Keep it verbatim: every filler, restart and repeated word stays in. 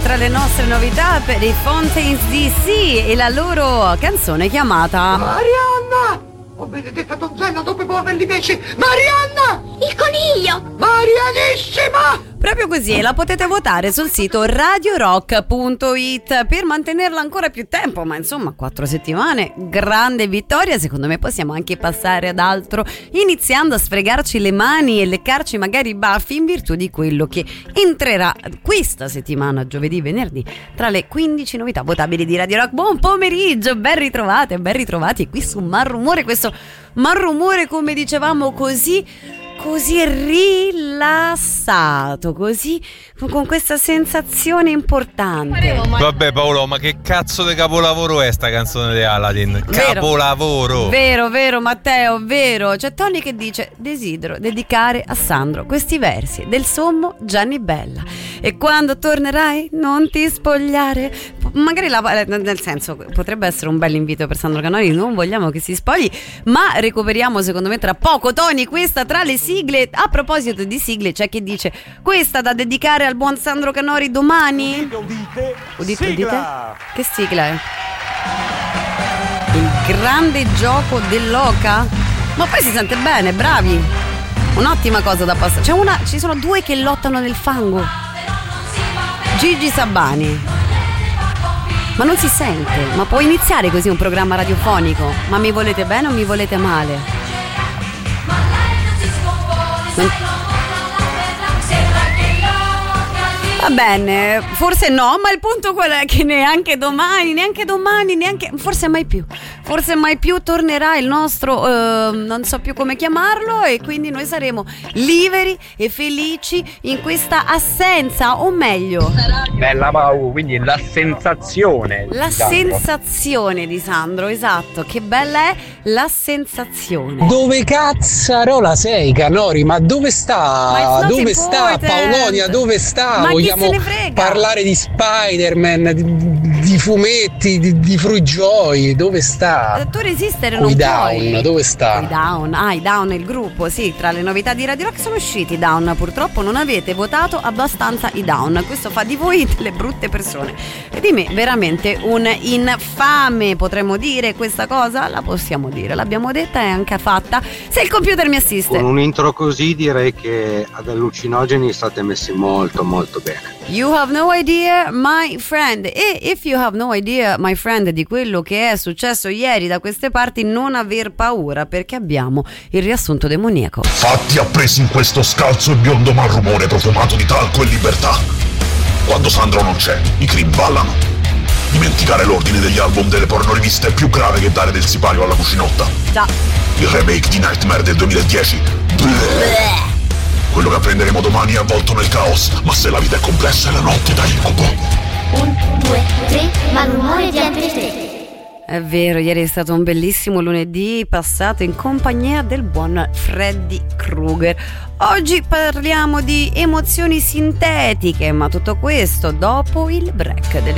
tra le nostre novità per i Fontaines D C e la loro canzone chiamata Marianna! Oh benedetta donzella, dove può averli invece? Marianna! Il coniglio! Marianissima! proprio così, e la potete votare sul sito radio rock punto it per mantenerla ancora più tempo, ma insomma quattro settimane, grande vittoria. Secondo me possiamo anche passare ad altro, iniziando a sfregarci le mani e leccarci magari i baffi in virtù di quello che entrerà questa settimana, giovedì, venerdì, tra le quindici novità votabili di Radio Rock. Buon pomeriggio, ben ritrovate, ben ritrovati qui su Malrumore, questo Malrumore, come dicevamo, così così rilassato, così con questa sensazione importante. Vabbè Paolo, ma che cazzo di capolavoro è sta canzone di Aladdin? Vero, capolavoro! Vero, vero Matteo, vero. C'è Tony che dice: desidero dedicare a Sandro questi versi del sommo Gianni Bella. E quando tornerai non ti spogliare. Magari la, nel senso, potrebbe essere un bel invito per Sandro Canori, non vogliamo che si spogli, ma recuperiamo secondo me tra poco, Tony, questa tra le sigle. A proposito di sigle, c'è chi dice: questa da dedicare al buon Sandro Canori domani? Udite, udite, udite, sigla. udite? Che sigla è? Il grande gioco dell'oca? Ma poi si sente bene, bravi. Un'ottima cosa da passare. C'è una, ci sono due che lottano nel fango. Gigi Sabani. Ma non si sente. Ma può iniziare così un programma radiofonico? Ma mi volete bene o mi volete male? Non... Va bene, forse no, ma il punto qual è? Che neanche domani, neanche domani, neanche, forse mai più, forse mai più tornerà il nostro, eh, non so più come chiamarlo, e quindi noi saremo liberi e felici in questa assenza, o meglio, bella Pau, quindi la sensazione. la sensazione di Sandro, esatto, che bella è la sensazione. Dove cazzarola sei, Canori? Ma dove sta? Ma Dove sta Paolonia? Dove sta? Ma Vogliamo parlare di Spider-Man, di, di fumetti, di, di frugioi? Dove sta? Tu resistere O non i puoi. Down, dove sta? I Down, ah, i Down, il gruppo, sì, tra le novità di Radio Rock sono usciti i Down. Purtroppo non avete votato abbastanza i Down. Questo fa di voi delle brutte persone e di me veramente un infame, potremmo dire questa cosa? La possiamo dire, l'abbiamo detta e anche fatta. Se il computer mi assiste. Con un intro così direi che ad allucinogeni state messi molto molto bene. You have no idea, my friend. E if you have no idea, my friend, di quello che è successo ieri da queste parti, non aver paura, perché abbiamo il riassunto demoniaco. Fatti appresi in questo scalzo e biondo malrumore profumato di talco e libertà. Quando Sandro non c'è, i cream ballano. Dimenticare l'ordine degli album delle pornoriviste è più grave che dare del sipario alla cucinotta. Già. Il remake di Nightmare del duemiladieci. Bleh. Quello che apprenderemo domani è avvolto nel caos, ma se la vita è complessa è la notte da incubo. Un, due, tre, Malrumore di Andre tre. È vero, ieri è stato un bellissimo lunedì passato in compagnia del buon Freddy Krueger. Oggi parliamo di emozioni sintetiche, ma tutto questo dopo il break delle